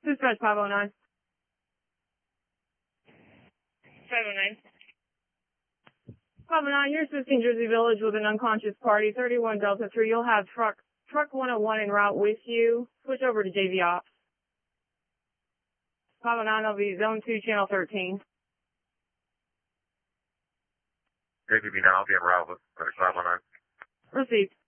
Dispatch 509. 509. 509, you're assisting Jersey Village with an unconscious party, 31 Delta 3. You'll have truck 101 en route with you. Switch over to JV Ops. 509, that'll be Zone 2, Channel 13. JVB now, I'll be en route with 509. Received.